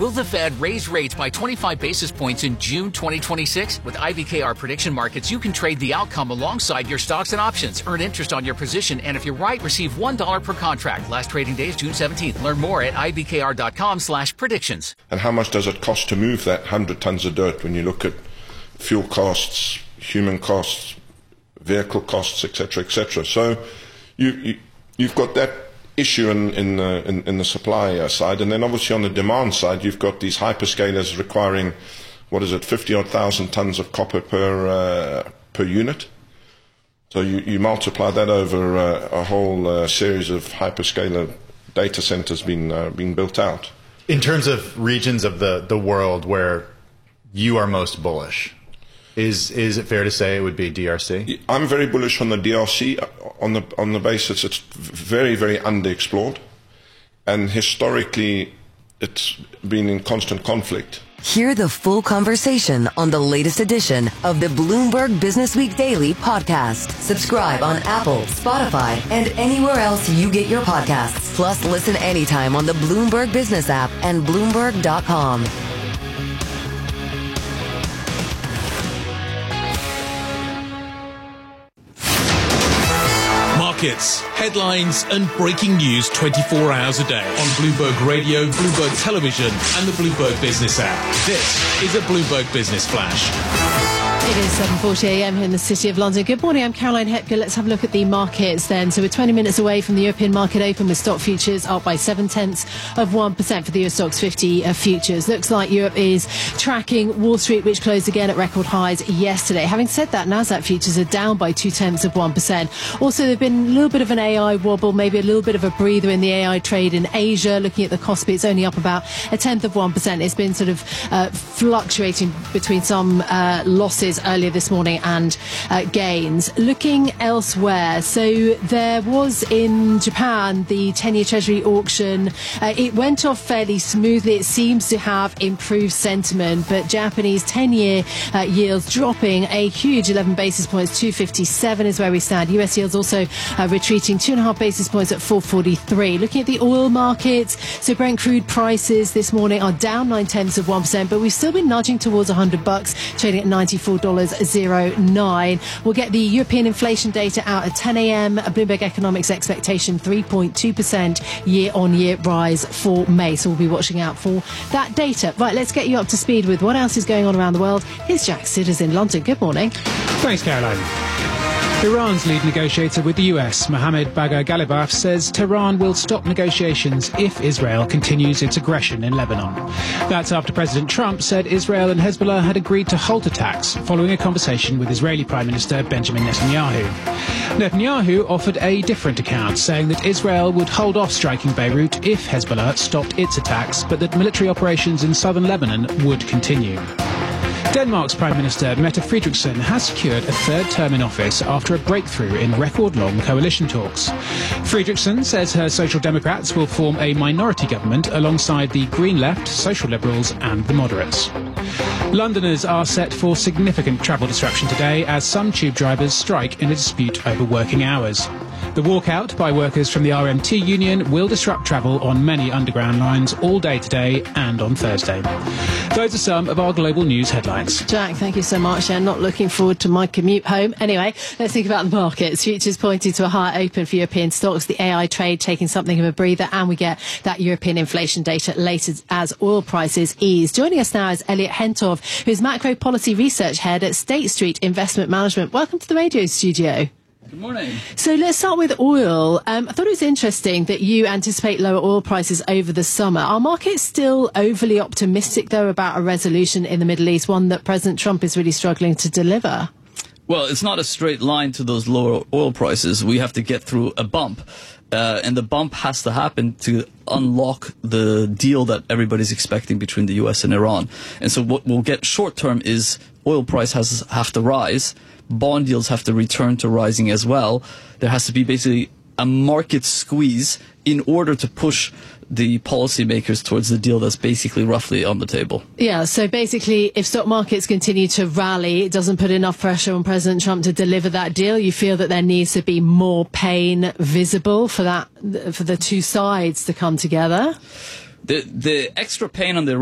Will the Fed raise rates by 25 basis points in June 2026? With IBKR Prediction Markets, you can trade the outcome alongside your stocks and options. Earn interest on your position, and if you're right, receive $1 per contract. Last trading day is June 17th. Learn more at ibkr.com/predictions. And how much does it cost to move that 100 tons of dirt when you look at fuel costs, human costs, vehicle costs, etc., etc.? So you've got that issue in the supply side, and then obviously on the demand side, you've got these hyperscalers requiring 50,000 tons of copper per unit. So you multiply that over a whole series of hyperscaler data centers being built out. In terms of regions of the world where you are most bullish, is it fair to say it would be DRC? I'm very bullish on the DRC on the basis it's very, very underexplored, and historically it's been in constant conflict. Hear the full conversation on the latest edition of the Bloomberg Businessweek Daily podcast. Subscribe on Apple, Spotify, and anywhere else you get your podcasts. Plus, listen anytime on the Bloomberg Business app and Bloomberg.com. Markets, headlines and breaking news 24 hours a day on Bloomberg Radio, Bloomberg Television and the Bloomberg Business app. This is a Bloomberg Business Flash. It is 7:40 a.m. here in the City of London. Good morning, I'm Caroline Hepker. Let's have a look at the markets then. So we're 20 minutes away from the European market open, with stock futures up by 0.7% for the Euro Stoxx 50 futures. Looks like Europe is tracking Wall Street, which closed again at record highs yesterday. Having said that, Nasdaq futures are down by 0.2%. Also, there's been a little bit of an AI wobble, maybe a little bit of a breather in the AI trade in Asia. Looking at the Kospi, it's only up about 0.1%. It's been sort of fluctuating between some losses earlier this morning and gains. Looking elsewhere, so there was in Japan the 10-year Treasury auction. It went off fairly smoothly. It seems to have improved sentiment, but Japanese 10-year yields dropping a huge 11 basis points. 257 is where we stand. US yields also retreating 2.5 basis points at 443. Looking at the oil markets, so Brent crude prices this morning are down 0.9%, but we've still been nudging towards $100, trading at $94.09. We'll get the European inflation data out at 10 a.m. Bloomberg Economics expectation 3.2% year-on-year rise for May. So we'll be watching out for that data. Right, let's get you up to speed with what else is going on around the world. Here's Jack Sidders in London. Good morning. Thanks, Caroline. Iran's lead negotiator with the US, Mohammad Bagher Ghalibaf, says Tehran will stop negotiations if Israel continues its aggression in Lebanon. That's after President Trump said Israel and Hezbollah had agreed to halt attacks following a conversation with Israeli Prime Minister Benjamin Netanyahu. Netanyahu offered a different account, saying that Israel would hold off striking Beirut if Hezbollah stopped its attacks, but that military operations in southern Lebanon would continue. Denmark's Prime Minister Mette Frederiksen has secured a third term in office after a breakthrough in record-long coalition talks. Frederiksen says her Social Democrats will form a minority government alongside the Green Left, Social Liberals and the Moderates. Londoners are set for significant travel disruption today as some tube drivers strike in a dispute over working hours. The walkout by workers from the RMT union will disrupt travel on many underground lines all day today and on Thursday. Those are some of our global news headlines. Jack, thank you so much. I'm not looking forward to my commute home. Anyway, let's think about the markets. Futures pointing to a higher open for European stocks. The AI trade taking something of a breather, and we get that European inflation data later as oil prices ease. Joining us now is Elliot Hentov, who's macro policy research head at State Street Investment Management. Welcome to the radio studio. Good morning. So let's start with oil. I thought it was interesting that you anticipate lower oil prices over the summer. Are markets still overly optimistic, though, about a resolution in the Middle East, one that President Trump is really struggling to deliver? Well, it's not a straight line to those lower oil prices. We have to get through a bump. And the bump has to happen to unlock the deal that everybody's expecting between the U.S. and Iran. And so what we'll get short term is oil price have to rise. Bond yields have to return to rising as well. There has to be basically a market squeeze in order to push the policymakers towards the deal that's basically roughly on the table. Yeah, so basically, if stock markets continue to rally, it doesn't put enough pressure on President Trump to deliver that deal. You feel that there needs to be more pain visible for the two sides to come together? The extra pain on the